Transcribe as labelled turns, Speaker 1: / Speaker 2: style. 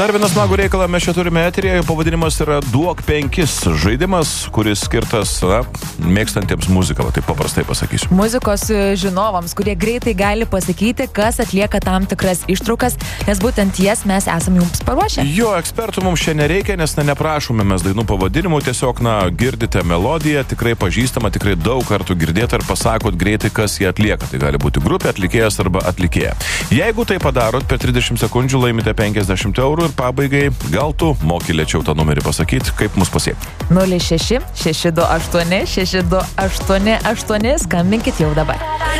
Speaker 1: Dar vienas smagų reikalą mes čia turime eterėje, pavadinimas yra Duok 5 žaidimas, kuris skirtas mėgstantiems muziką, taip paprastai pasakysiu.
Speaker 2: Muzikos žinovams, kurie greitai gali pasakyti, kas atlieka tam tikras ištraukas, nes būtent jas mes esame jums paruošę.
Speaker 1: Jo, ekspertų mums čia nereikia, nes neprašome mes dainų pavadinimų, tiesiog girdite melodiją, tikrai pažįstama, tikrai daug kartų girdėta ir pasakot greitai, kas jie atlieka. Tai gali būti grupė, atlikėjas arba atlikėja. Jeigu tai padarot, per 30 sekundžių laimite 50 eurų ir pabaigai gal tu moki lėčiau tą numerį pasakyti, kaip mus pasiekti.
Speaker 2: 06 628 6288, skambinkit jau dabar.